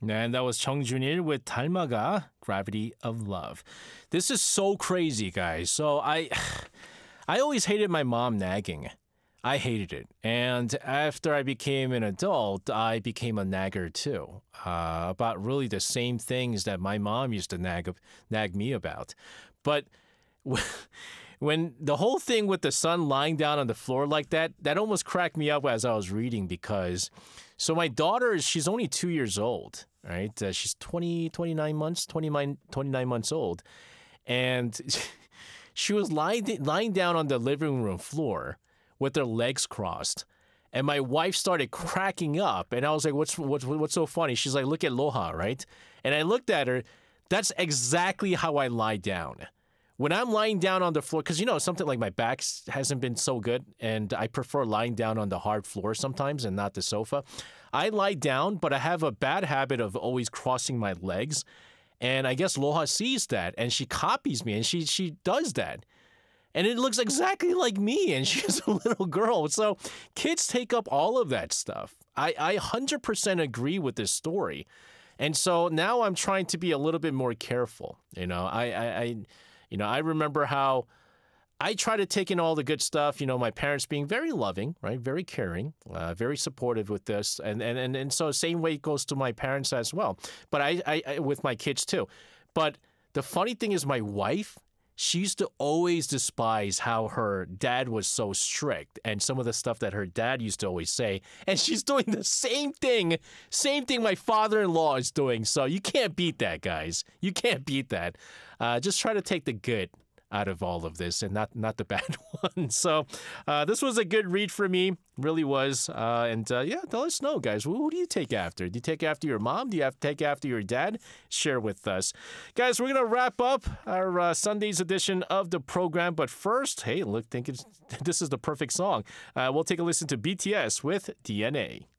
And that was Chung Junil with 닮아가, Gravity of Love. This is so crazy, guys. So I always hated my mom nagging. I hated it. And after I became an adult, I became a nagger too. About really the same things that my mom used to nag me about. But when the whole thing with the son lying down on the floor like that, that almost cracked me up as I was reading because, so my daughter, she's only 2 years old, right? She's 29 months old. And she was lying down on the living room floor with her legs crossed. And my wife started cracking up. And I was like, what's so funny? She's like, look at Loha, right? And I looked at her. That's exactly how I lie down. When I'm lying down on the floor, because, something like my back hasn't been so good, and I prefer lying down on the hard floor sometimes and not the sofa. I lie down, but I have a bad habit of always crossing my legs. And I guess Loha sees that, and she copies me, and she does that. And it looks exactly like me, and she's a little girl. So kids take up all of that stuff. I 100% agree with this story. And so now I'm trying to be a little bit more careful. I remember how I try to take in all the good stuff, my parents being very loving, right? Very caring, very supportive with this. And so same way it goes to my parents as well. But I with my kids too. But the funny thing is my wife, she used to always despise how her dad was so strict and some of the stuff that her dad used to always say. And she's doing the same thing my father-in-law is doing. So you can't beat that, guys. You can't beat that. Just try to take the good out of all of this and not the bad one. So this was a good read for me. Really was. Tell us know, guys. Who do you take after? Do you take after your mom? Do you have to take after your dad? Share with us. Guys, we're going to wrap up our Sunday's edition of the program. But first, hey, look, this is the perfect song. We'll take a listen to BTS with DNA.